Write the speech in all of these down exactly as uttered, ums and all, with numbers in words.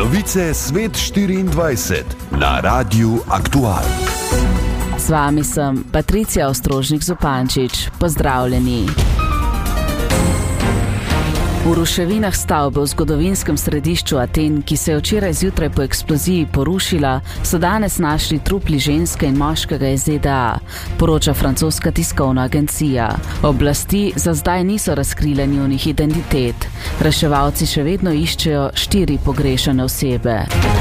Celovice Svet štiriindvajset na Radiu Aktual. S vami sem Patricija Ostrožnik-Zupančič. Pozdravljeni. V ruševinah stavbe v zgodovinskem središču Aten, ki se je včeraj zjutraj po eksploziji porušila, so danes našli trupli ženske in moškega iz Z D A, poroča francoska tiskovna agencija. Oblasti za zdaj niso razkrile njunih identitet. Reševalci še vedno iščejo štiri pogrešane osebe.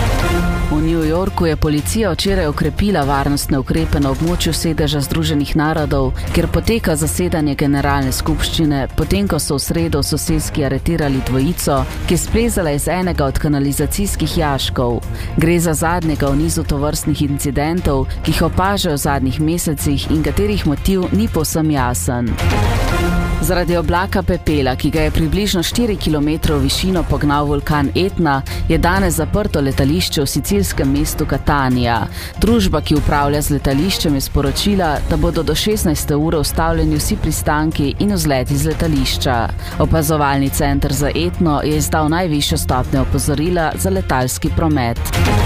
V New Yorku je policija včeraj okrepila varnostne ukrepe na območju sedeža Združenih narodov, kjer poteka zasedanje generalne skupščine, potem ko so v sredo v soseski aretirali dvojico, ki je splezala iz enega od kanalizacijskih jaškov. Gre za zadnjega v nizu tovrstnih incidentov, ki jih opažajo v zadnjih mesecih in katerih motiv ni povsem jasen. Zaradi oblaka pepela, ki ga je približno štiri kilometre v višino pognal vulkan Etna, je danes zaprto letališče v sicilskem mestu Catania. Družba, ki upravlja z letališčem, je sporočila, da bodo do šestnajste ure ustavljeni vsi pristanki in vzleti z letališča. Opazovalni center za Etno je izdal najvišjo stopnjo opozorila za letalski promet.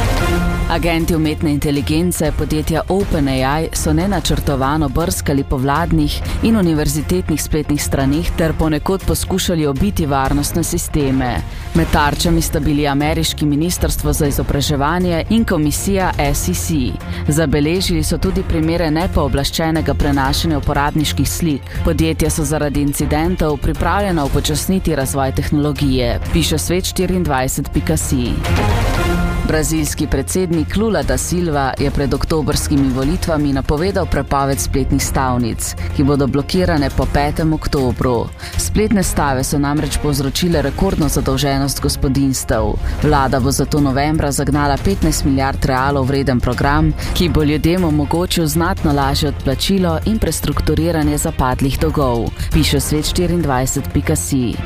Agenti umetne inteligence podjetja OpenAI so nenačrtovano brskali po vladnih in univerzitetnih spletnih straneh ter ponekod poskušali obiti varnostne sisteme. Med tarčami sta bili ameriški ministrstvo za izobraževanje in komisija S E C. Zabeležili so tudi primere nepooblaščenega prenašanja uporabniških slik. Podjetja so zaradi incidentov pripravljena upočasniti razvoj tehnologije, piše svet štiriindvajset pika si. Brazilski predsednik Lula da Silva je pred oktobrskimi volitvami napovedal prepoved spletnih stavnic, ki bodo blokirane po petem oktobru. Spletne stave so namreč povzročile rekordno zadolženost gospodinjstev. Vlada bo zato novembra zagnala petnajst milijard realov vreden program, ki bo ljudem omogočil znatno lažje odplačilo in prestrukturiranje zapadlih dolgov, piše svet štiriindvajset pika si.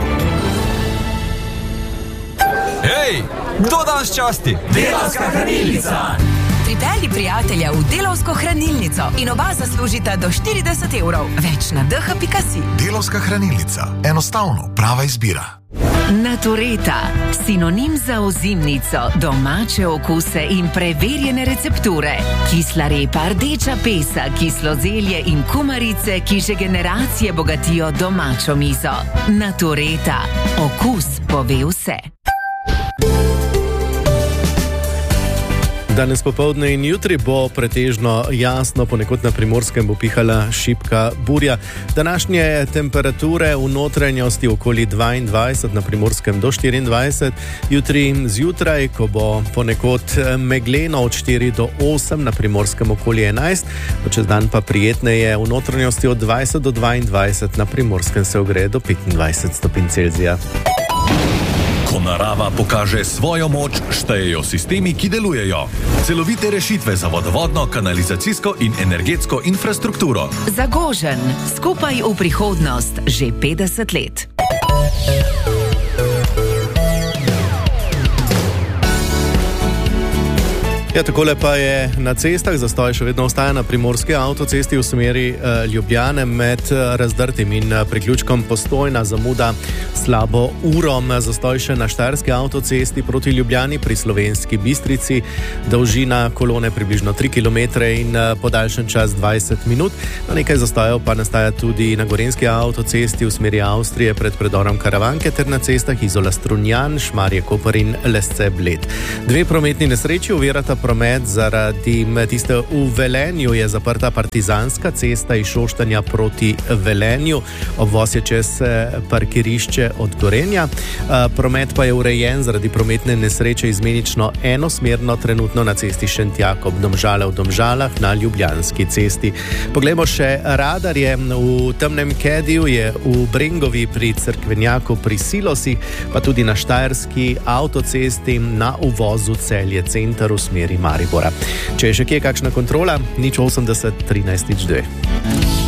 Hej, kdo danes časti? Delavska hranilnica! Pripelji prijatelja v Delavsko hranilnico in oba zaslužita do štirideset evrov. Več na d h pika si. Delavska hranilnica. Enostavno, prava izbira. Natureta. Sinonim za ozimnico, domače okuse in preverjene recepture. Kisla repa, rdeča pesa, kislo zelje in kumarice, ki že generacije bogatijo domačo mizo. Natureta. Okus pove vse. Danes popoldne in jutri bo pretežno jasno, ponekod na Primorskem bo pihala šibka burja. Današnje temperature v notranjosti okoli dvaindvajset, na Primorskem do štiriindvajset. Jutri zjutraj, ko bo ponekod megleno, od štiri do osem, na Primorskem okoli enajst. Čez dan pa prijetneje, v notranjosti od dvajset do dvaindvajset, na Primorskem se ogreje do petindvajset stopinj Celzija. Ko narava pokaže svojo moč, štejejo sistemi, ki delujejo. Celovite rešitve za vodovodno, kanalizacijsko in energetsko infrastrukturo. Zagožen. Skupaj v prihodnost. Že petdeset let. Ja, takole pa je na cestah. Zastoj še vedno ostaja na primorski avtocesti v smeri uh, Ljubljane med uh, Razdrtim in uh, priključkom Postojna, zamuda slabo uro. Zastoj še na štajerski avtocesti proti Ljubljani pri Slovenski Bistrici, dolžina kolone približno tri kilometre in uh, podaljšan čas dvajset minut. No, nekaj zastojev pa nastaja tudi na gorenjski avtocesti v smeri Avstrije pred predorom Karavanke ter na cestah Izola Strunjan, Šmarje Koper in Lesce Bled. Dve prometni nesreči ovirata promet. Zaradi tiste v Velenju je zaprta Partizanska cesta iz Šoštanja proti Velenju. Obvoz je čez parkirišče od Gorenja. Promet pa je urejen zaradi prometne nesreče izmenično enosmerno trenutno na cesti Šentjakob Domžale v Domžalah na Ljubljanski cesti. Poglejmo še radarje. V temnem Kediju je v Brengovi pri Cerkvenjaku pri Silosih, pa tudi na štajerski avtocesti na uvozu Celje center v smeri Maribora. Če je še kje kakšna kontrola, nič osemdeset trinajst nič dve.